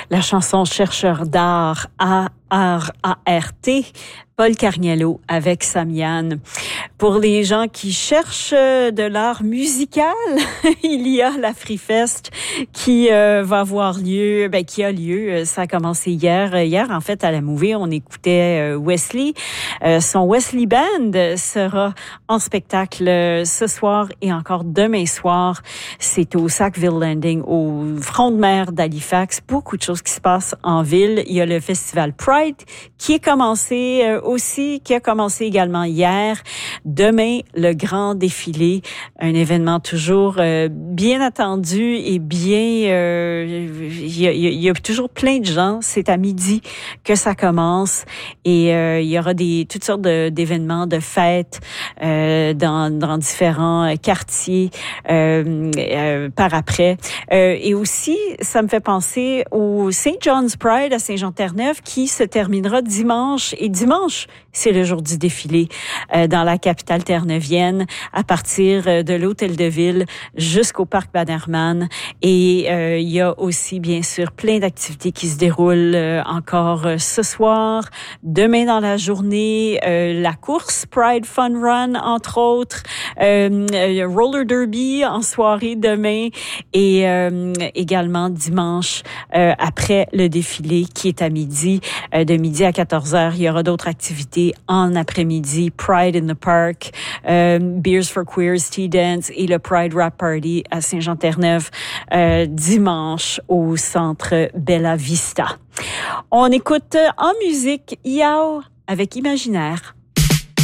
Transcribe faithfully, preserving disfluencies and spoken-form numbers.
La chanson Chercheur d'art, A R A R T, Paul Carniello avec Samian. Pour les gens qui cherchent de l'art musical, il y a la FreeFest qui euh, va avoir lieu, ben qui a lieu. Ça a commencé hier. Hier, en fait, à la Mouvée, on écoutait euh, Wesley. Euh, son Wesley Band sera en spectacle ce soir et encore demain soir. C'est au Sackville Landing, au front de mer d'Halifax. Beaucoup de choses qui se passent en ville. Il y a le festival Pride qui est commencé euh, aussi, qui a commencé également hier. Demain, le grand défilé, un événement toujours euh, bien attendu et bien... Euh, il, y a, il y a toujours plein de gens. C'est à midi que ça commence et euh, il y aura des toutes sortes de, d'événements, de fêtes euh, dans, dans différents quartiers euh, euh, par après. Euh, et aussi, ça me fait penser au Saint John's Pride à Saint-Jean-Terre-Neuve qui se terminera dimanche. Et dimanche, c'est le jour du défilé euh, dans la capitale terre-neuvienne à partir de l'Hôtel de Ville jusqu'au Parc Bannerman. Et euh, il y a aussi, bien sûr, plein d'activités qui se déroulent euh, encore euh, ce soir. Demain dans la journée, euh, la course Pride Fun Run, entre autres. Euh, euh, roller derby en soirée demain. Et euh, également dimanche, euh, après le défilé qui est à midi, euh, de midi à quatorze heures, il y aura d'autres activités en après-midi. Pride in the Park, euh, Beers for Queers, Tea Dance et le Pride Rap Party à Saint-Jean-Terre-Neuve euh, dimanche au centre Bella Vista. On écoute en musique Yao avec Imaginaire.